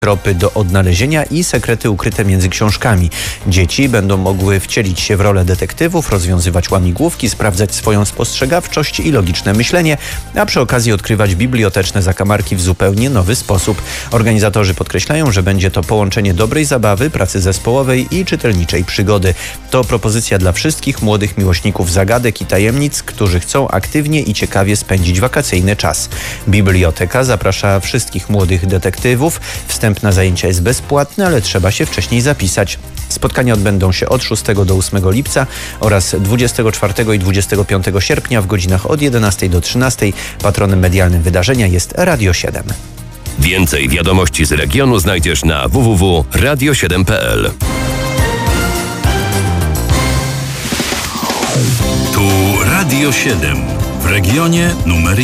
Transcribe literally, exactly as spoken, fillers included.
tropy do odnalezienia i sekrety ukryte między książkami. Dzieci będą mogły wcielić się w rolę detektywów, rozwiązywać łamigłówki, sprawdzać swoją spostrzegawczość i logiczne myślenie, a przy okazji odkrywać biblioteczne zakamarki w zupełnie nowy sposób. Organizatorzy podkreślają, że będzie to połączenie dobrej zabawy, pracy zespołowej i czytelniczej przygody. To propozycja dla wszystkich młodych miłośników zagadek i tajemnic, którzy chcą aktywnie i ciekawie spędzić wakacyjny czas. Biblioteka zaprasza wszystkich młodych detektywów. Wstęp na zajęcia jest bezpłatny, ale trzeba się wcześniej zapisać. Spotkania odbędą się od szóstego do ósmego lipca oraz dwudziestego czwartego i dwudziestego piątego sierpnia w godzinach od jedenastej do trzynastej. Patronem medialnym wydarzenia jest Radio siedem. Więcej wiadomości z regionu znajdziesz na w w w kropka radio siedem kropka p l. Tu Radio siedem w regionie numer